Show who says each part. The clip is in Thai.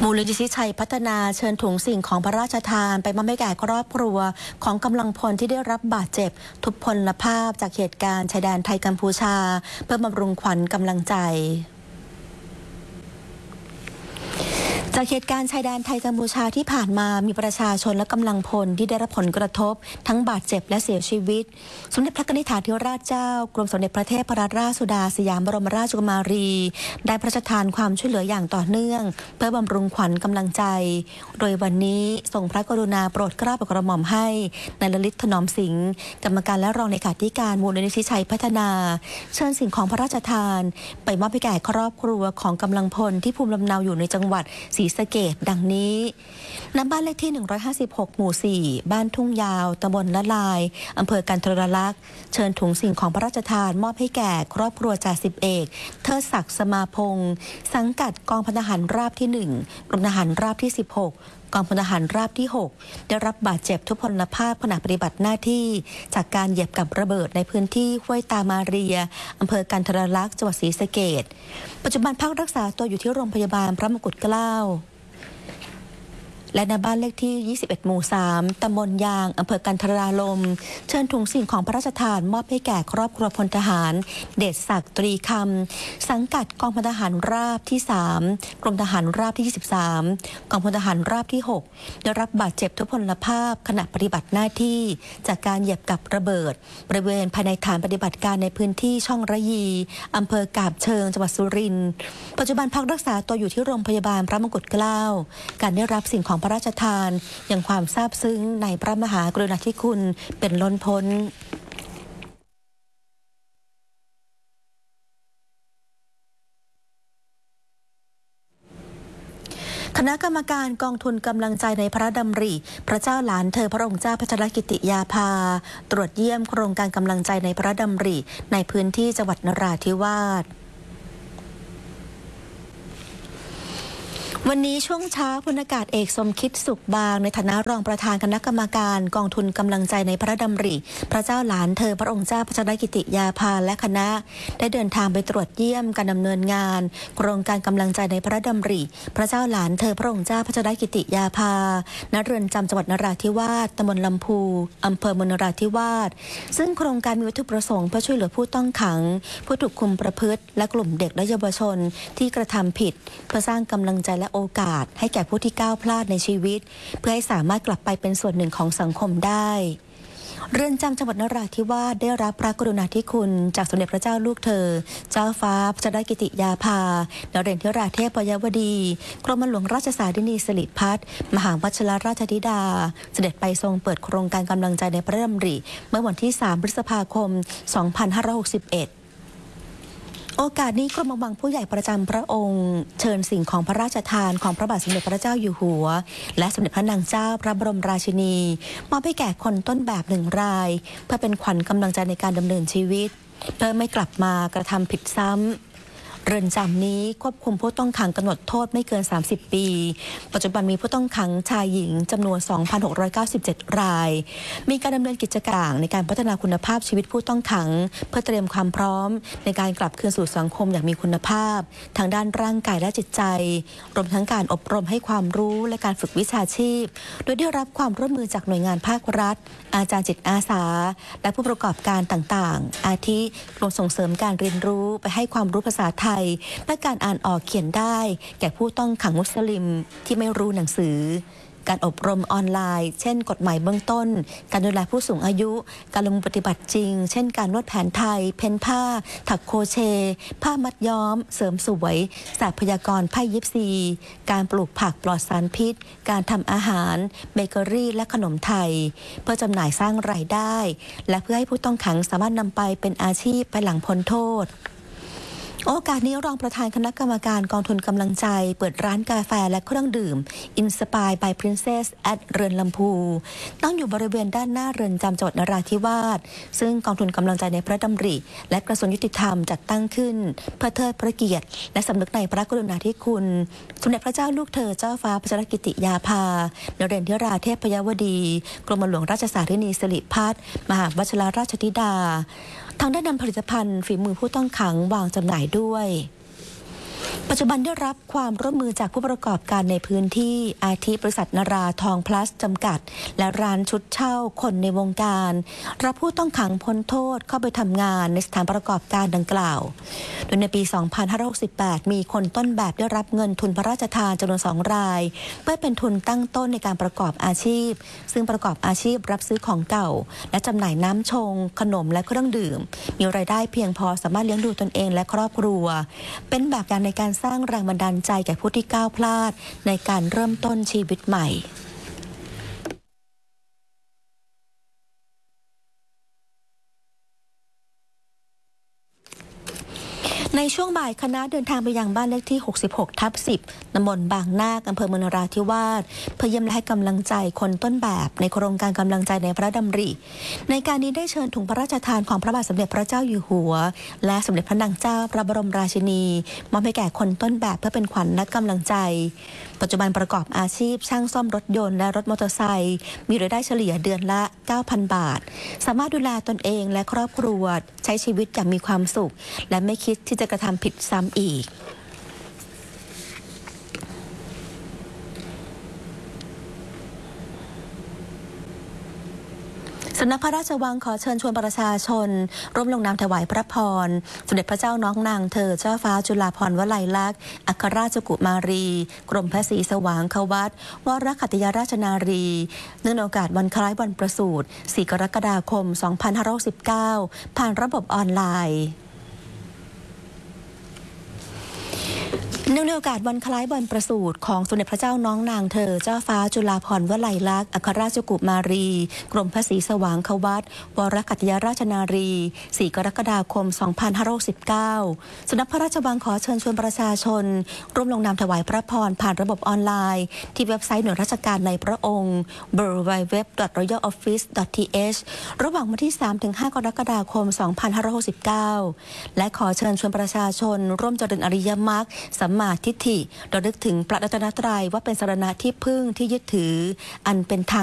Speaker 1: มูลนิธิชัยพัฒนาเชิญถุงสิ่งของพระราชทานไปมอบให้แก่ครอบครัวของกำลังพลที่ได้รับบาดเจ็บทุพพลภาพจากเหตุการณ์ชายแดนไทยกัมพูชาเพื่อบำรุงขวัญกำลังใจจากเหตุการณ์ชายแดนไทยกัมพูชาที่ผ่านมามีประชาชนและกำลังพลที่ได้รับผลกระทบทั้งบาดเจ็บและเสียชีวิตสมเด็จพระนิธิธิราชเจ้ากรมสมเด็จพระเทพรัตนราชสุดาสยามบรมราชกุมารีได้พระราชทานความช่วยเหลืออย่างต่อเนื่องเพื่อบำรุงขวัญกำลังใจโดยวันนี้ทรงพระกรุณาโปรดเกล้าโปรดกระหม่อมให้นายลลิตถนอมสิงห์กรรมการและรองเลขาธิการมูลนิธิชัยพัฒนาเชิญสิ่งของพระราชทานไปมอบให้แก่ครอบครัวของกำลังพลที่ภูมิลำเนาอยู่ในจังหวัดศรีสะเกษดังนี้ณบ้านเลขที่156หมู่4บ้านทุ่งยาวตำบลละลายอำเภอกันทรลักษณ์เชิญถุงสิ่งของพระราชทานมอบให้แก่ครอบครัวจ่าสิบเอกเทิดศักดิ์สมาพงศ์สังกัดกองพลทหารราบที่1กรมทหารราบที่16กองพลทหารราบที่6ได้รับบาดเจ็บทุพพลภาพขณะปฏิบัติหน้าที่จากการเหยียบกับระเบิดในพื้นที่ห้วยตามาเรียอำเภอกันทรลักษณ์จังหวัดศรีสะเกษปัจจุบันพักรักษาตัวอยู่ที่โรงพยาบาลพระมงกุฎเกล้าและในบ้านเลขที่21หมู่3ตำบลยางอำเภอกันทราลมเชิญถุงสิ่งของพระราชทานมอบให้แก่ครอบครัวพลทหารเดชศักดิ์ตรีคำสังกัดกองพลทหารราบที่3กรมทหารราบที่23กองพลทหารราบที่6ได้รับบาดเจ็บทุพพลภาพขณะปฏิบัติหน้าที่จากการเหยียบกับระเบิดบริเวณภายในฐานปฏิบัติการในพื้นที่ช่องระยีอำเภอกาบเชิงจังหวัดสุรินทร์ปัจจุบันพักรักษาตัวอยู่ที่โรงพยาบาลพระมงกุฎเกล้าการได้รับสิ่งของพระราชทานยังความซาบซึ้งในพระมหากรุณาธิคุณเป็นล้นพ้นคณะกรรมการกองทุนกำลังใจในพระดำริพระเจ้าหลานเธอพระองค์เจ้าพัชรกิติยาภาตรวจเยี่ยมโครงการกำลังใจในพระดำริในพื้นที่จังหวัดนราธิวาสวันนี้ช่วงเช้าพลอากาศเอกสมคิดสุขบางในฐานะรองประธานคณะกรรมการกองทุนกำลังใจในพระดำริพระเจ้าหลานเธอพระองค์เจ้าพัชรกิติยาภาและคณะได้เดินทางไปตรวจเยี่ยมการดำเนินงานโครงการกำลังใจในพระดำริพระเจ้าหลานเธอพระองค์เจ้าพัชรกิติยาภาณเรือนจำจังหวัดนราธิวาสตำบลลำพูอำเภอเมืองนราธิวาสซึ่งโครงการมีวัตถุประสงค์เพื่อช่วยเหลือผู้ต้องขังผู้ถูกคุมประพฤติและกลุ่มเด็กและเยาวชนที่กระทำผิดเพื่อสร้างกำลังใจและโอกาสให้แก่ผู้ที่ก้าวพลาดในชีวิตเพื่อให้สามารถกลับไปเป็นส่วนหนึ่งของสังคมได้เรือนจำจังหวัดนราธิวาสได้รับพระกรุณาธิคุณจากสมเด็จพระเจ้าลูกเธอเจ้าฟ้าพัชรกิติยาภานเรศธิราเทพยวดีกรมหลวงราชสารินีสิริพัฒน์มหาวชิรราชธิดาเสด็จไปทรงเปิดโครงการกำลังใจในพระดำริเมื่อวันที่3พฤษภาคม2561โอกาสนี้กรมบังผู้ใหญ่ประจำพระองค์เชิญสิ่งของพระราชทานของพระบาทสมเด็จพระเจ้าอยู่หัวและสมเด็จพระนางเจ้าพระบรมราชินีมอบให้แก่คนต้นแบบ1รายเพื่อเป็นขวัญกำลังใจในการดำเนินชีวิตเพื่อไม่กลับมากระทำผิดซ้ำเรือนจำนี้ควบคุมผู้ต้องขังกำหนดโทษไม่เกิน30ปีปัจจุบันมีผู้ต้องขังชายหญิงจำนวน 2,697 รายมีการดำเนินกิจการในการพัฒนาคุณภาพชีวิตผู้ต้องขังเพื่อเตรียมความพร้อมในการกลับคืนสู่สังคมอย่างมีคุณภาพทางด้านร่างกายและจิตใจรวมทั้งการอบรมให้ความรู้และการฝึกวิชาชีพโดยได้รับความร่วมมือจากหน่วยงานภาครัฐอาจารย์จิตอาสาและผู้ประกอบการต่างๆอาทิกรมส่งเสริมการเรียนรู้ไปให้ความรู้ภาษาไทยและการอ่านออกเขียนได้แก่ผู้ต้องขังมุสลิมที่ไม่รู้หนังสือการอบรมออนไลน์เช่นกฎหมายเบื้องต้นการดูแลผู้สูงอายุการลงมือปฏิบัติจริงเช่นการนวดแผนไทยเพ้นผ้าถักโครเชต์ผ้ามัดย้อมเสริมสวยศาสตร์พยากรณ์ไพ่ยิปซีการปลูกผักปลอดสารพิษการทำอาหารเบเกอรี่และขนมไทยเพื่อจำหน่ายสร้างรายได้และเพื่อให้ผู้ต้องขังสามารถนำไปเป็นอาชีพภายหลังพ้นโทษโอกาสนี้รองประธานคณะกรรมการกองทุนกำลังใจเปิดร้านกาแฟและเครื่องดื่ม Inspire by Princess at เรือนลำพูตั้งอยู่บริเวณด้านหน้าเรือนจำจังหวัดนราธิวาสซึ่งกองทุนกำลังใจในพระดำริและกระทรวงยุติธรรมจัดตั้งขึ้นเพื่อเทิดพระเกียรติและสำนึกในพระกรุณาธิคุณสมเด็จพระเจ้าลูกเธอเจ้าฟ้าพัชรกิติยาภานเรศธิราเทพยวดีกรมหลวงราชสารินีสิริพัฒน์มหาวชิรราชธิดาทางได้นำผลิตภัณฑ์ฝีมือผู้ต้องขังวางจำหน่ายด้วยปัจจุบันได้รับความร่วมมือจากผู้ประกอบการในพื้นที่อาทิบริษัทนราทองพลัสจำกัดและร้านชุดเช่าคนในวงการรับผู้ต้องขังพ้นโทษเข้าไปทำงานในสถานประกอบการดังกล่าวโดยในปี 2568 มีคนต้นแบบได้รับเงินทุนพระราชทานจำนวน 2 รายเพื่อเป็นทุนตั้งต้นในการประกอบอาชีพซึ่งประกอบอาชีพรับซื้อของเก่าและจำหน่ายน้ำชงขนมและเครื่องดื่มมีรายได้เพียงพอสามารถเลี้ยงดูตนเองและครอบครัวเป็นแบบอย่างในการสร้างแรงบันดาลใจแก่ผู้ที่ก้าวพลาดในการเริ่มต้นชีวิตใหม่ในช่วงบ่ายคณะเดินทางไปยังบ้านเลขที่ 66/10 ตำบลบางนาค อำเภอเมืองนราธิวาสเพื่อเยี่ยมและให้กำลังใจคนต้นแบบในโครงการกำลังใจในพระดำริในการนี้ได้เชิญถุงพระราชทานของพระบาทสมเด็จพระเจ้าอยู่หัวและสมเด็จพระนางเจ้าพระบรมราชินีมอบให้แก่คนต้นแบบเพื่อเป็นขวัญและกำลังใจปัจจุบันประกอบอาชีพช่างซ่อมรถยนต์และรถมอเตอร์ไซค์มีรายได้เฉลี่ยเดือนละ 9,000 บาทสามารถดูแลตนเองและครอบครัวใช้ชีวิตอย่างมีความสุขและไม่คิดที่จะกระทำผิดซ้ำอีกสำนักพระราชวังขอเชิญชวนประชาชนร่วมลงนามถวายพระพรสมเด็จพระเจ้าน้องนางเธอเจ้าฟ้าจุฬาภรณ์วลัยลักษณ์อัครราชกุมารีกรมพระศรีสว่างควัตรวรขัตติยราชนารีเนื่องในโอกาสวันคล้ายวันประสูติ 4 กรกฎาคม 2519 ผ่านระบบออนไลน์เนื่องในโอกาสวันคล้ายวันประสูติของสมเด็จพระเจ้าน้องนางเธอเจ้าฟ้าจุฬาภรณ์วลัยลักษณ์อัครราชกุมารีกรมพระศรีสว่างควัตรวรขัตติยราชนารี 4 กรกฎาคม 2519 สำนักพระราชวังขอเชิญชวนประชาชนร่วมลงนามถวายพระพรผ่านระบบออนไลน์ที่เว็บไซต์หน่วยราชการในพระองค์ www.royaloffice.th ระหว่างวันที่ 3-5 กรกฎาคม 2569 และขอเชิญชวนประชาชนร่วมเจริญอริยมรรคสัมมาทิฏฐิระลึกถึงพระรัตนตรัยว่าเป็นสรณะที่พึ่งที่ยึดถืออันเป็นทาง